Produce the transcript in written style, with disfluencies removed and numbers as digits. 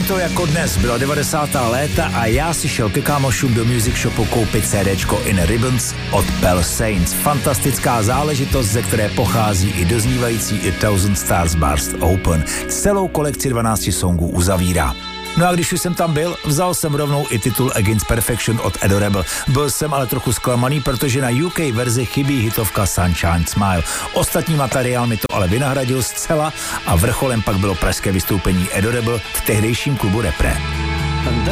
Vím to jako dnes, byla 90. léta a já si šel ke kámošům do music shopu koupit CDčko In Ribbons od Pale Saints. Fantastická záležitost, ze které pochází i doznívající i Thousand Stars Burst Open. Celou kolekci 12 songů uzavírá. No a když už jsem tam byl, vzal jsem rovnou i titul Against Perfection od Adorable. Byl jsem ale trochu zklamaný, protože na UK verzi chybí hitovka Sunshine Smile. Ostatní materiál mi to ale vynahradil zcela a vrcholem pak bylo pražské vystoupení Adorable v tehdejším klubu Repre.